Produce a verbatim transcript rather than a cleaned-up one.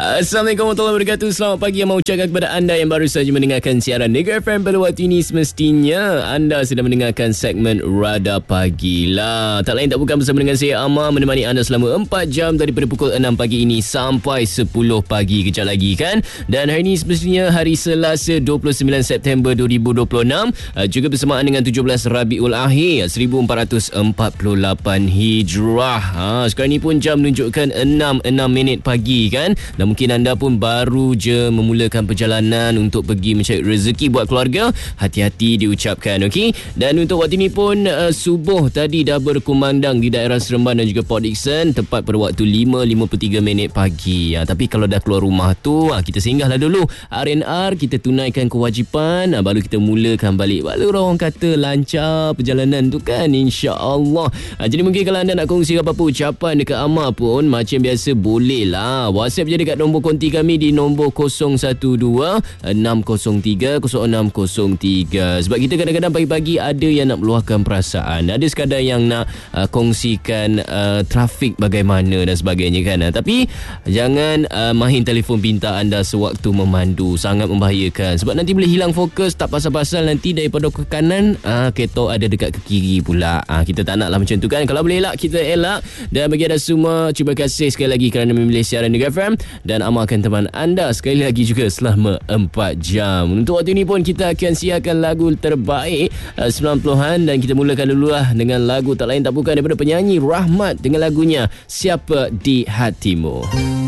Assalamualaikum warahmatullahi wabarakatuh. Selamat pagi yang mau ucapkan kepada anda yang baru saja mendengarkan siaran Mega F M pada waktu ini. Semestinya anda sedang mendengarkan segmen Radar Pagi lah. Tak lain tak bukan bersama dengan saya Amar, menemani anda selama empat jam daripada pukul enam pagi ini sampai sepuluh pagi kejap lagi kan. Dan hari ini semestinya hari Selasa dua puluh sembilan September dua ribu dua puluh enam, juga bersamaan dengan tujuh belas Rabiul Akhir seribu empat ratus empat puluh lapan Hijrah. Ha, sekarang ni pun jam menunjukkan enam enam minit pagi kan. Dan mungkin anda pun baru je memulakan perjalanan untuk pergi mencari rezeki buat keluarga. Hati-hati diucapkan, okey. Dan untuk waktu ini pun uh, subuh tadi dah berkumandang di daerah Seremban dan juga Port Dickson tepat pada waktu lima lima puluh tiga minit pagi. Ha, tapi kalau dah keluar rumah tu, ha, kita singgahlah dulu R and R, kita tunaikan kewajipan, ha, baru kita mulakan balik. Baru orang kata lancar perjalanan tu kan, insya-Allah. Ha, jadi mungkin kalau anda nak kongsi apa-apa ucapan dekat Amar pun macam biasa boleh lah. WhatsApp je dekat nombor konti kami di nombor kosong satu dua enam kosong tiga kosong enam kosong tiga. Sebab kita kadang-kadang pagi-pagi ada yang nak meluahkan perasaan, ada sekadar yang nak uh, kongsikan uh, trafik bagaimana dan sebagainya kan. Uh, tapi jangan uh, main telefon pintar anda sewaktu memandu, sangat membahayakan. Sebab nanti boleh hilang fokus, tak pasal-pasal nanti daripada ke kanan uh, kereta ada dekat ke kiri pula. Uh, kita tak nak lah macam tu kan. Kalau boleh elak, kita elak. Dan bagi anda semua, terima kasih sekali lagi kerana memilih siaran Mega F M. Dan Amar akan teman anda sekali lagi juga selama empat jam. Untuk waktu ini pun kita akan siarkan lagu terbaik uh, sembilan puluhan. Dan kita mulakan dululah dengan lagu tak lain tak bukan daripada penyanyi Rahmat dengan lagunya Siapa di Hatimu.